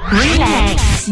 Relax,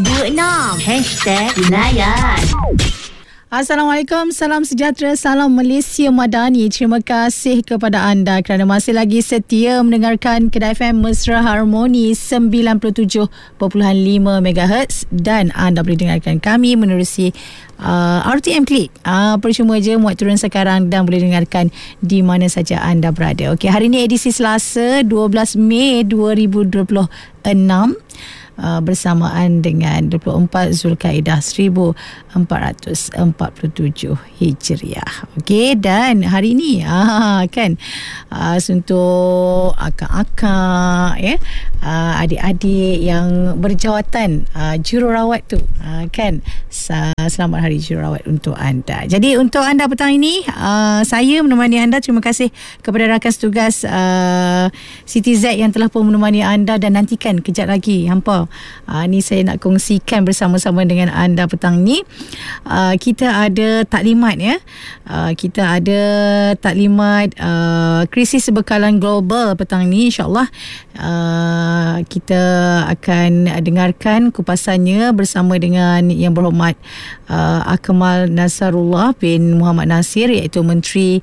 #Layan. Assalamualaikum, salam sejahtera, salam Malaysia Madani. Terima kasih kepada anda kerana masih lagi setia mendengarkan Kedah FM Mesra Harmoni 97.5 MHz dan anda boleh dengarkan kami menerusi RTM Klik. Percuma je muat turun sekarang dan boleh dengarkan di mana saja anda berada. Okey, hari ini edisi Selasa 12 Mei 2026. Bersamaan dengan 24 Zulkaidah 1447 Hijriah. Okey, dan hari ini kan untuk akak-akak ya, adik-adik yang berjawatan jururawat tu kan, selamat hari jururawat untuk anda. Jadi untuk anda petang ini saya menemani anda. Terima kasih kepada rakan setugas Siti Z yang telah pun menemani anda, dan nantikan kejap lagi hampa ni saya nak kongsikan bersama-sama dengan anda petang ni. Kita ada taklimat ya. Kita ada taklimat krisis bekalan global petang ni, insyaAllah. Kita akan dengarkan kupasannya bersama dengan Yang Berhormat Akmal Nasarullah bin Muhammad Nasir, iaitu Menteri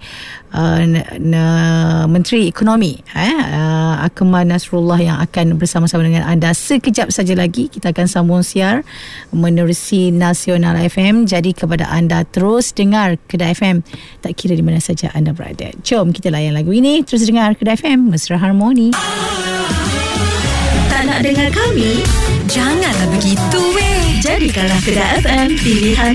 Ekonomi Akmal Nasrullah, yang akan bersama-sama dengan anda sekejap saja lagi. Kita akan sambung siar menerusi Nasional FM. Jadi kepada anda, terus dengar Kedah FM tak kira di mana saja anda berada. Jom kita layan lagu ini. Terus dengar Kedah FM Mesra Harmoni. Tak nak dengar kami? Janganlah begitu weh. Jadikanlah Kedah FM pilihan